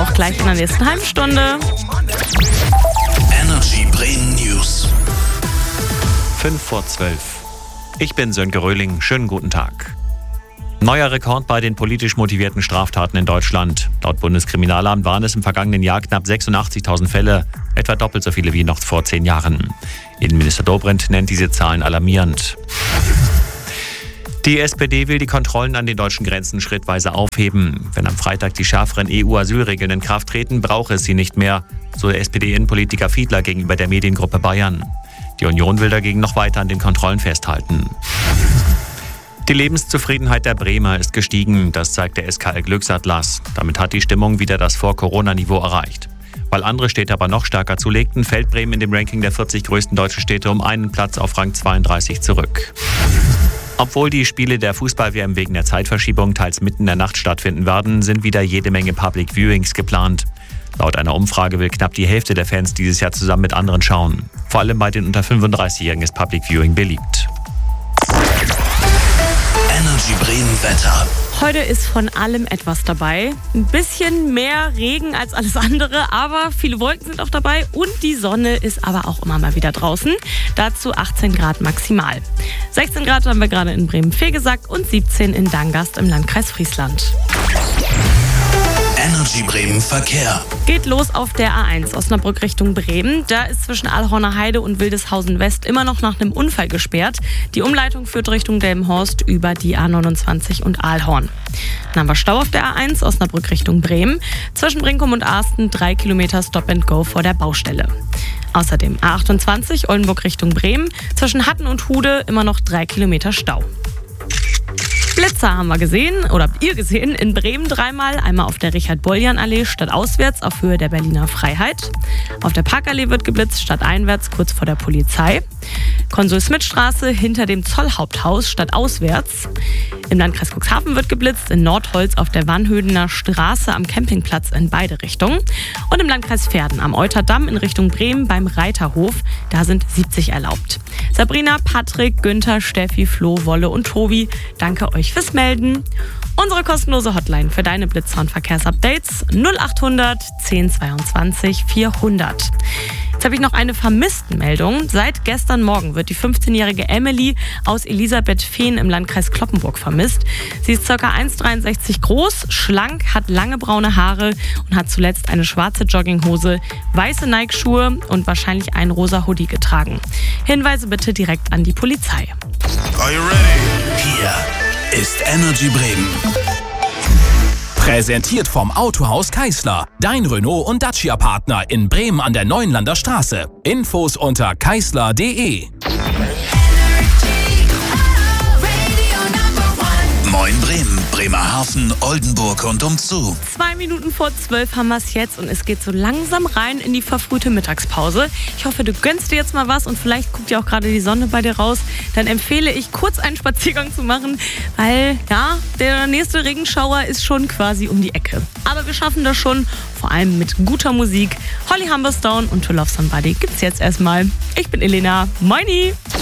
auch gleich in der nächsten halben Stunde. Energy Bremen News. 5:12. Ich bin Sönke Röhling. Schönen guten Tag. Neuer Rekord bei den politisch motivierten Straftaten in Deutschland. Laut Bundeskriminalamt waren es im vergangenen Jahr knapp 86.000 Fälle, etwa doppelt so viele wie noch vor 10 Jahren. Innenminister Dobrindt nennt diese Zahlen alarmierend. Die SPD will die Kontrollen an den deutschen Grenzen schrittweise aufheben. Wenn am Freitag die schärferen EU-Asylregeln in Kraft treten, brauche es sie nicht mehr, so der SPD-Innenpolitiker Fiedler gegenüber der Mediengruppe Bayern. Die Union will dagegen noch weiter an den Kontrollen festhalten. Die Lebenszufriedenheit der Bremer ist gestiegen, das zeigt der SKL Glücksatlas. Damit hat die Stimmung wieder das Vor-Corona-Niveau erreicht. Weil andere Städte aber noch stärker zulegten, fällt Bremen in dem Ranking der 40 größten deutschen Städte um einen Platz auf Rang 32 zurück. Obwohl die Spiele der Fußball-WM wegen der Zeitverschiebung teils mitten in der Nacht stattfinden werden, sind wieder jede Menge Public Viewings geplant. Laut einer Umfrage will knapp die Hälfte der Fans dieses Jahr zusammen mit anderen schauen. Vor allem bei den unter 35-Jährigen ist Public Viewing beliebt. Energy Bremen Wetter. Heute ist von allem etwas dabei. Ein bisschen mehr Regen als alles andere, aber viele Wolken sind auch dabei und die Sonne ist aber auch immer mal wieder draußen. Dazu 18 Grad maximal. 16 Grad haben wir gerade in Bremen-Vegesack und 17 in Dangast im Landkreis Friesland. Energy Bremen Verkehr. Geht los auf der A1 Osnabrück Richtung Bremen. Da ist zwischen Allhorner Heide und Wildeshausen West immer noch nach einem Unfall gesperrt. Die Umleitung führt Richtung Delmenhorst über die A29 und Aalhorn. Dann haben wir Stau auf der A1 Osnabrück Richtung Bremen. Zwischen Brinkum und Arsten 3 Kilometer Stop and Go vor der Baustelle. Außerdem A28 Oldenburg Richtung Bremen. Zwischen Hatten und Hude immer noch 3 Kilometer Stau. Blitzer haben wir gesehen, oder habt ihr gesehen, in Bremen dreimal. Einmal auf der Richard-Boljan-Allee stadtauswärts auf Höhe der Berliner Freiheit. Auf der Parkallee wird geblitzt, stadteinwärts kurz vor der Polizei. Konsul-Smith-Straße hinter dem Zollhaupthaus stadtauswärts. Im Landkreis Cuxhaven wird geblitzt, in Nordholz auf der Wannhödener Straße am Campingplatz in beide Richtungen. Und im Landkreis Verden am Euterdamm in Richtung Bremen beim Reiterhof, da sind 70 erlaubt. Sabrina, Patrick, Günther, Steffi, Flo, Wolle und Tobi, danke euch fürs Melden. Unsere kostenlose Hotline für deine Blitzer- und Verkehrsupdates 0800 1022 400. Jetzt habe ich noch eine Vermisstenmeldung. Seit gestern Morgen wird die 15-jährige Emily aus Elisabethfehn im Landkreis Cloppenburg vermisst. Sie ist ca. 1,63 groß, schlank, hat lange braune Haare und hat zuletzt eine schwarze Jogginghose, weiße Nike-Schuhe und wahrscheinlich einen rosa Hoodie getragen. Hinweise bitte direkt an die Polizei. Are you ready? Hier ist Energy Bremen. Präsentiert vom Autohaus Keisler. Dein Renault- und Dacia-Partner in Bremen an der Neuenlander Straße. Infos unter keisler.de. Moin Bremen, Bremerhaven, Oldenburg und umzu. 2 Minuten vor 12 haben wir es jetzt und es geht so langsam rein in die verfrühte Mittagspause. Ich hoffe, du gönnst dir jetzt mal was und vielleicht guckt ja auch gerade die Sonne bei dir raus. Dann empfehle ich, kurz einen Spaziergang zu machen, weil ja, der nächste Regenschauer ist schon quasi um die Ecke. Aber wir schaffen das schon, vor allem mit guter Musik. Holly Humberstone und To Love Somebody gibt's jetzt erstmal. Ich bin Elena. Moini!